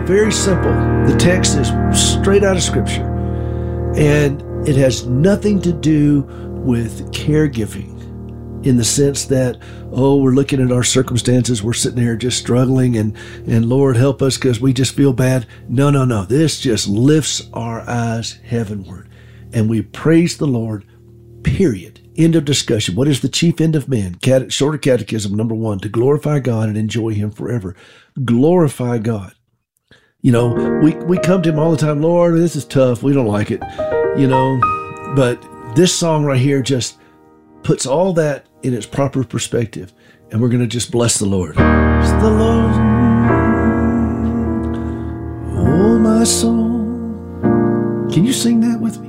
very simple. The text is straight out of Scripture. And it has nothing to do with caregiving in the sense that, we're looking at our circumstances, we're sitting here just struggling, and Lord, help us because we just feel bad. No. This just lifts our eyes heavenward. And we praise the Lord, period. End of discussion. What is the chief end of man? Shorter Catechism, number 1, to glorify God and enjoy Him forever. Glorify God. We come to Him all the time, Lord, this is tough. We don't like it, but this song right here just puts all that in its proper perspective. And we're going to just bless the Lord. Bless the Lord, oh my soul. Can you sing that with me?